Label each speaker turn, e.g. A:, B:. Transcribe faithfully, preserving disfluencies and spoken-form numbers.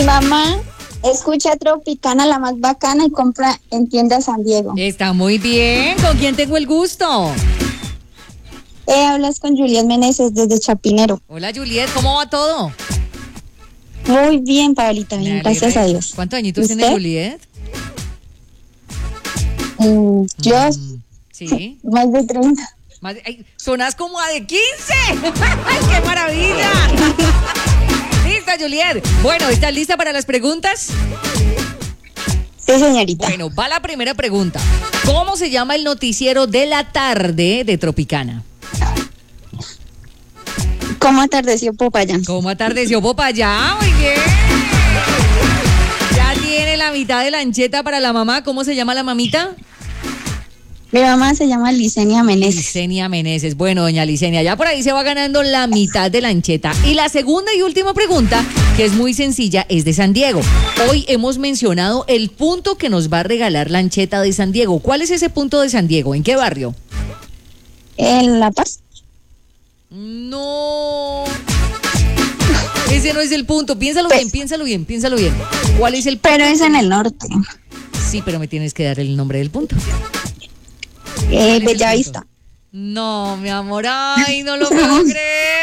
A: Mi mamá escucha Tropicana, la más bacana, y compra en tienda San Diego.
B: Está muy bien. ¿Con quién tengo el gusto?
A: Eh, hablas con Juliet Meneses desde Chapinero.
B: Hola, Juliet, ¿cómo va todo?
A: Muy bien, Pablita,
B: Me
A: bien,
B: alegra.
A: gracias a Dios.
B: ¿Cuántos añitos
A: ¿Usted?
B: tiene Juliet?
A: Mm, yo,
B: Mm, sí.
A: más de treinta.
B: Más de- ay, sonas como a de quince. ¡Ay, qué maravilla! Lista, Juliet. Bueno, ¿estás lista para las preguntas?
A: Sí, señorita.
B: Bueno, va la primera pregunta. ¿Cómo se llama el noticiero de la tarde de Tropicana?
A: ¿Cómo atardeció Popayán?
B: ¿Cómo atardeció Popayán? Muy bien. Ya tiene la mitad de la ancheta para la mamá. ¿Cómo se llama la mamita?
A: Mi mamá se llama Licenia Meneses.
B: Licenia Meneses. Bueno, doña Licenia, ya por ahí se va ganando la mitad de la ancheta. Y la segunda y última pregunta, que es muy sencilla, es de San Diego. Hoy hemos mencionado el punto que nos va a regalar la ancheta de San Diego. ¿Cuál es ese punto de San Diego? ¿En qué barrio?
A: En La Paz.
B: No. Ese no es el punto. Piénsalo
A: Pues-
B: bien, piénsalo bien, piénsalo bien. ¿Cuál es el punto?
A: Pero es en el norte.
B: Sí, pero me tienes que dar el nombre del punto.
A: Eh,
B: ¿Cuál es el
A: Bellavista.
B: punto? No, mi amor, ay, no lo puedo creer.